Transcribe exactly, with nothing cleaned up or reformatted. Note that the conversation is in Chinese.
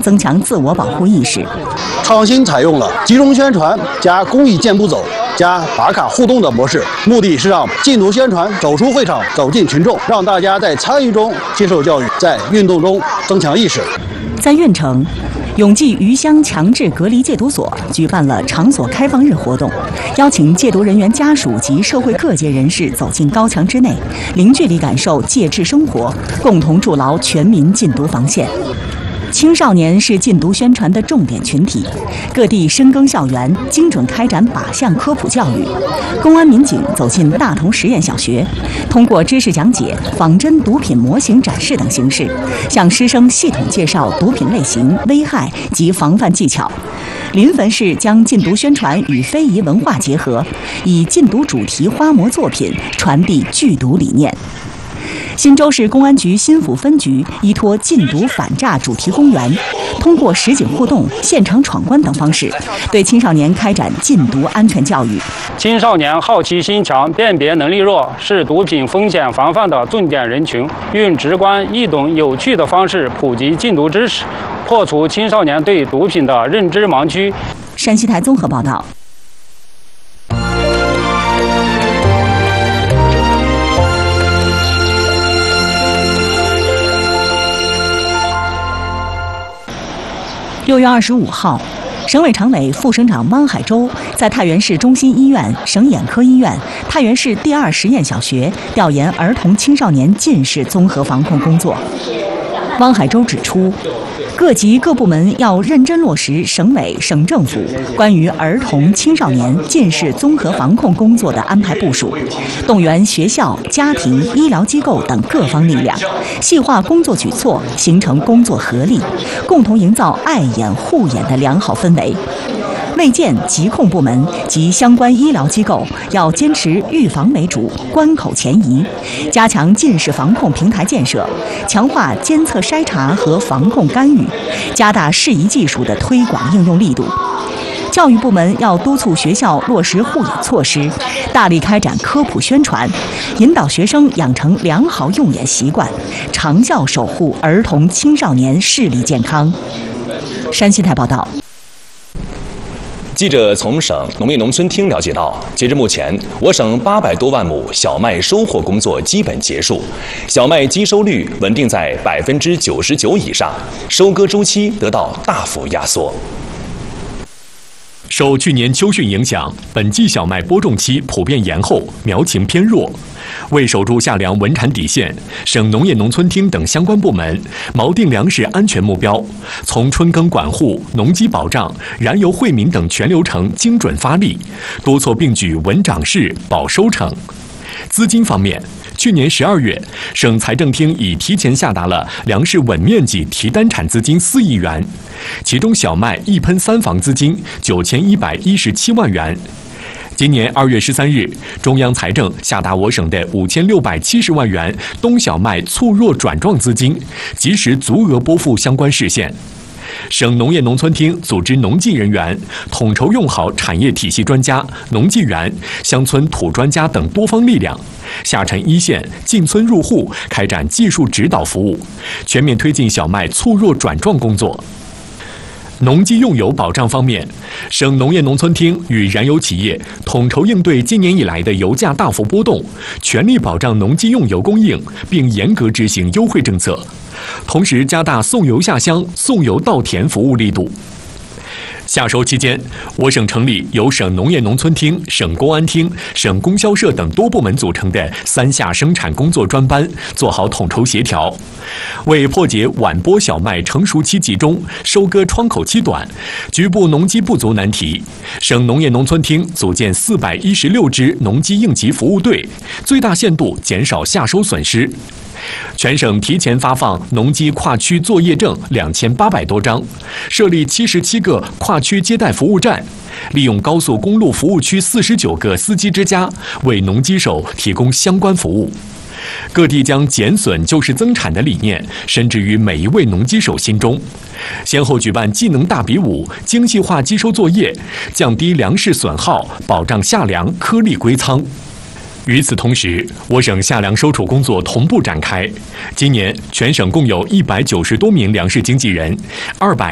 增强自我保护意识。 创新采用了集中宣传加公益健步走加打卡互动的模式，目的是让禁毒宣传走出会场，走进群众，让大家在参与中接受教育，在运动中增强意识。 在运城，永济余乡强制隔离戒毒所举办了场所开放日活动，邀请戒毒人员家属及社会各界人士走进高墙之内，零距离感受戒治生活，共同筑牢全民禁毒防线。青少年是禁毒宣传的重点群体，各地深耕校园，精准开展靶向科普教育。公安民警走进大同实验小学，通过知识讲解、仿真毒品模型展示等形式，向师生系统介绍毒品类型、危害及防范技巧。临汾市将禁毒宣传与非遗文化结合，以禁毒主题花模作品传递拒毒理念。新州市公安局新府分局依托禁毒反诈主题公园，通过实景互动、现场闯关等方式，对青少年开展禁毒安全教育。 青少年好奇心强、辨别能力弱，是毒品风险防范的重点人群。用直观、易懂、有趣的方式普及禁毒知识，破除青少年对毒品的认知盲区。 山西台综合报道。六月二十五号，省委常委、副省长汪海洲在太原市中心医院、省眼科医院、太原市第二实验小学调研儿童青少年近视综合防控工作。汪海洲指出，各级各部门要认真落实省委、省政府关于儿童青少年近视综合防控工作的安排部署，动员学校、家庭、医疗机构等各方力量，细化工作举措，形成工作合力，共同营造爱眼护眼的良好氛围。卫健、疾控部门及相关医疗机构要坚持预防为主、关口前移，加强近视防控平台建设，强化监测筛查和防控干预，加大适宜技术的推广应用力度。教育部门要督促学校落实护眼措施，大力开展科普宣传，引导学生养成良好用眼习惯，长效守护儿童青少年视力健康。山西台报道。 记者从省农业农村厅了解到，截至目前，我省八百多万亩小麦收获工作基本结束，小麦基收率稳定在百分之九十九以上，收割周期得到大幅压缩。 受去年秋汛影响，本季小麦播种期普遍延后，苗情偏弱。为守住夏粮稳产底线，省农业农村厅等相关部门锚定粮食安全目标，从春耕管护、农机保障、燃油惠民等全流程精准发力，多措并举稳长势、保收成。资金方面，去年十二月，省财政厅已提前下达了粮食稳面积提单产资金四亿元，其中小麦一喷三防资金九千一百一十七万元。今年二月十三日，中央财政下达我省的五千六百七十万元冬小麦促弱转壮资金，及时足额拨付相关市县。省农业农村厅组织农技人员，统筹用好产业体系专家、农技员、乡村土专家等多方力量，下沉一线，进村入户，开展技术指导服务，全面推进小麦促弱转壮工作。农机用油保障方面，省农业农村厅与燃油企业统筹应对今年以来的油价大幅波动，全力保障农机用油供应，并严格执行优惠政策，同时加大送油下乡、送油到田服务力度。夏收期间，我省成立由省农业农村厅、省公安厅、省供销社等多部门组成的三夏生产工作专班，做好统筹协调，为破解晚播小麦成熟期集中、收割窗口期短、局部农机不足难题，省农业农村厅组建四百一十六支农机应急服务队，最大限度减少夏收损失。全省提前发放农机跨区作业证两千八百多张，设立七十七个跨区接待服务站，利用高速公路服务区四十九个司机之家，为农机手提供相关服务。各地将减损就是增产的理念深植于每一位农机手心中，先后举办技能大比武、精细化机收作业，降低粮食损耗，保障夏粮颗粒归仓。与此同时，我省夏粮收储工作同步展开。今年，全省共有一百九十多名粮食经纪人、二百